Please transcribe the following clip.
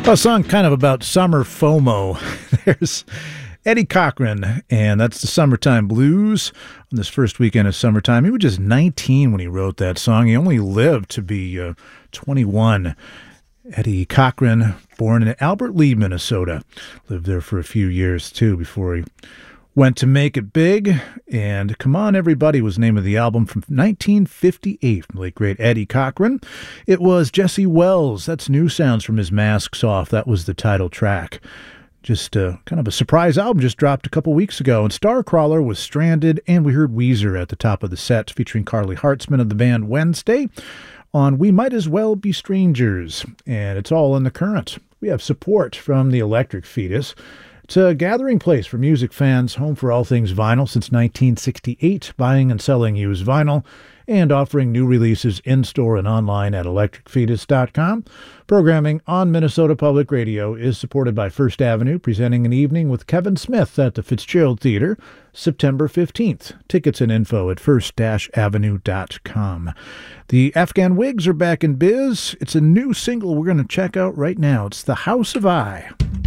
A song kind of about summer FOMO. There's Eddie Cochran, and that's the Summertime Blues on this first weekend of summertime. He was just 19 when he wrote that song. He only lived to be 21. Eddie Cochran, born in Albert Lea, Minnesota. Lived there for a few years, too, before he went to make it big. And Come On Everybody was the name of the album from 1958 from the late great Eddie Cochran. It was Jesse Wells. That's New Sounds from his Masks Off. That was the title track. Just kind of a surprise album just dropped a couple weeks ago. And Starcrawler was Stranded, and we heard Weezer at the top of the set featuring Carly Hartzman of the band Wednesday on We Might As Well Be Strangers. And it's all in the current. We have support from the Electric Fetus. It's a gathering place for music fans, home for all things vinyl since 1968, buying and selling used vinyl, and offering new releases in-store and online at electricfetus.com. Programming on Minnesota Public Radio is supported by First Avenue, presenting an evening with Kevin Smith at the Fitzgerald Theater, September 15th. Tickets and info at first-avenue.com. The Afghan Wigs are back in biz. It's a new single we're going to check out right now. It's The House of I.